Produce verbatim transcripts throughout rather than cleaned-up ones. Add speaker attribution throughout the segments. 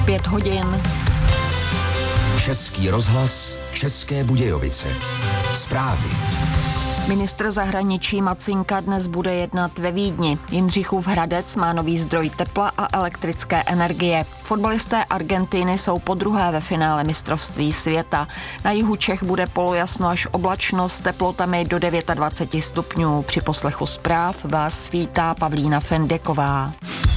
Speaker 1: pět hodin.
Speaker 2: Český rozhlas, České Budějovice. Zprávy.
Speaker 1: Ministr zahraničí Macinka dnes bude jednat ve Vídni. Jindřichův Hradec má nový zdroj tepla a elektrické energie. Fotbalisté Argentiny jsou podruhé ve finále mistrovství světa. Na jihu Čech bude polojasno až oblačno s teplotami do dvacet devět stupňů. Při poslechu zpráv vás vítá Pavlína Fendeková.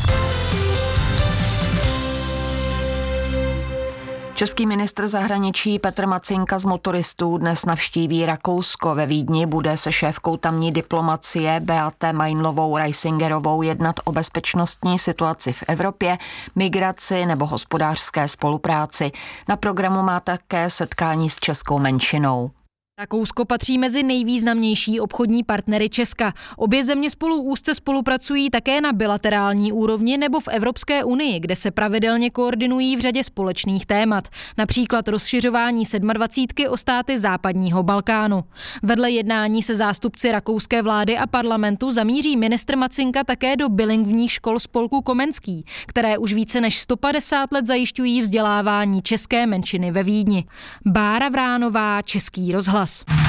Speaker 1: Český ministr zahraničí Petr Macinka z motoristů dnes navštíví Rakousko. Ve Vídni bude se šéfkou tamní diplomacie Beate Meinlovou-Reisingerovou jednat o bezpečnostní situaci v Evropě, migraci nebo hospodářské spolupráci. Na programu má také setkání s českou menšinou.
Speaker 3: Rakousko patří mezi nejvýznamnější obchodní partnery Česka. Obě země spolu úzce spolupracují také na bilaterální úrovni nebo v Evropské unii, kde se pravidelně koordinují v řadě společných témat, například rozšiřování sedmadvacítky o státy západního Balkánu. Vedle jednání se zástupci rakouské vlády a parlamentu zamíří ministr Macinka také do bilingvních škol spolku Komenský, které už více než sto padesát let zajišťují vzdělávání české menšiny ve Vídni. Bára Vránová, Český rozhlas.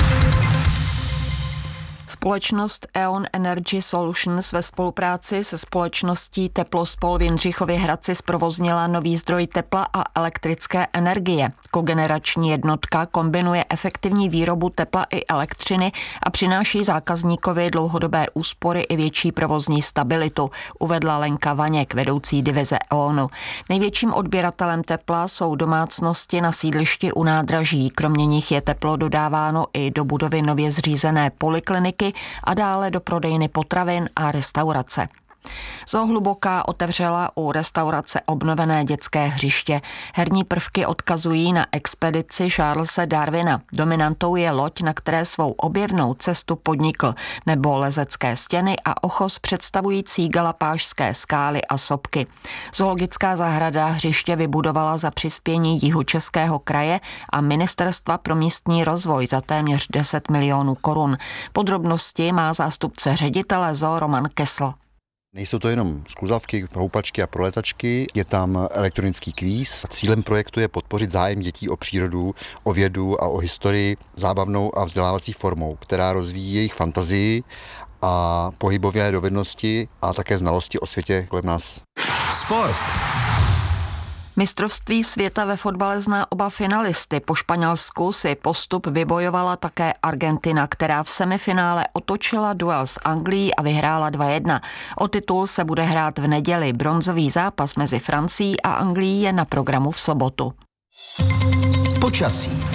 Speaker 1: Společnost E O N Energy Solutions ve spolupráci se společností Teplospol v Jindřichově Hradci zprovoznila nový zdroj tepla a elektrické energie. Kogenerační jednotka kombinuje efektivní výrobu tepla i elektřiny a přináší zákazníkovi dlouhodobé úspory i větší provozní stabilitu, uvedla Lenka Vaněk, vedoucí divize E O N u. Největším odběratelem tepla jsou domácnosti na sídlišti u nádraží. Kromě nich je teplo dodáváno i do budovy nově zřízené polikliniky a dále do prodejny potravin a restaurace. Zoo Hluboká otevřela u restaurace obnovené dětské hřiště. Herní prvky odkazují na expedici Charlese Darwina. Dominantou je loď, na které svou objevnou cestu podnikl, nebo lezecké stěny a ochos představující galapášské skály a sopky. Zoologická zahrada hřiště vybudovala za přispění Jihočeského kraje a Ministerstva pro místní rozvoj za téměř deset milionů korun. Podrobnosti má zástupce ředitele zoo Roman Kessl.
Speaker 4: Nejsou to jenom skluzavky, houpačky a proletačky, je tam elektronický kvíz. Cílem projektu je podpořit zájem dětí o přírodu, o vědu a o historii zábavnou a vzdělávací formou, která rozvíjí jejich fantazii a pohybové dovednosti a také znalosti o světě kolem nás.
Speaker 2: Sport.
Speaker 1: Mistrovství světa ve fotbale zná oba finalisty. Po Španělsku si postup vybojovala také Argentina, která v semifinále otočila duel s Anglií a vyhrála dva jedna. O titul se bude hrát v neděli. Bronzový zápas mezi Francií a Anglií je na programu v sobotu.
Speaker 2: Počasí.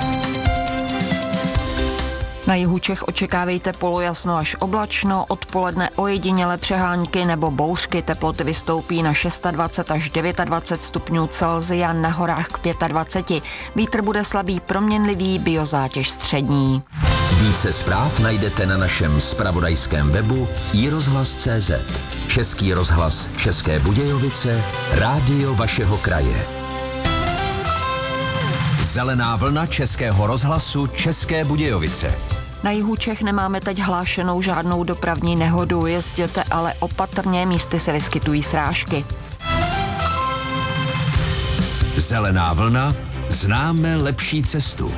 Speaker 1: Na jihu Čech očekávejte polojasno až oblačno, odpoledne ojedinělé přehánky nebo bouřky, teploty vystoupí na dvacet šest až dvacet devět stupňů Celsia, na horách k dvacet pět. Vítr bude slabý proměnlivý, biozátěž střední.
Speaker 2: Více zpráv najdete na našem zpravodajském webu i rozhlas tečka cé zet. Český rozhlas České Budějovice, rádio vašeho kraje. Zelená vlna Českého rozhlasu České Budějovice.
Speaker 1: Na jihu Čech nemáme teď hlášenou žádnou dopravní nehodu, jezděte ale opatrně, místy se vyskytují srážky.
Speaker 2: Zelená vlna, známe lepší cestu.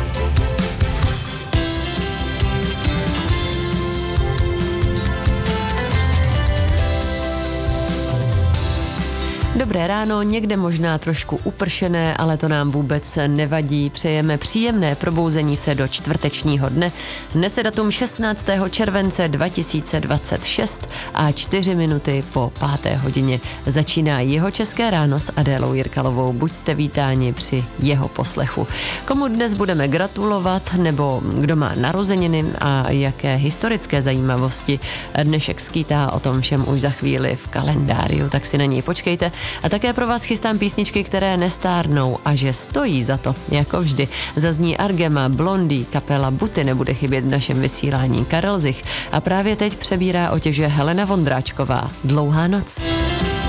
Speaker 5: Dobré ráno, někde možná trošku upršené, ale to nám vůbec nevadí. Přejeme příjemné probouzení se do čtvrtečního dne. Dnes je datum šestnáctého července dva tisíce dvacet šest a čtyři minuty po páté hodině. Začíná Jihočeské ráno s Adélou Jirkalovou. Buďte vítáni při jeho poslechu. Komu dnes budeme gratulovat, nebo kdo má narozeniny a jaké historické zajímavosti dnešek skýtá, o tom všem už za chvíli v kalendáriu, tak si na něj počkejte. A také pro vás chystám písničky, které nestárnou a že stojí za to, jako vždy. Zazní Argema, Blondie, kapela Buty nebude chybět v našem vysílání, Karel Zich a právě teď přebírá otěže Helena Vondráčková. Dlouhá noc.